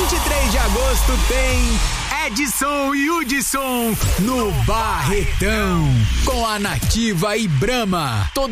23 de agosto tem Edson e Hudson no Barretão, com a Nativa e Brahma. Todo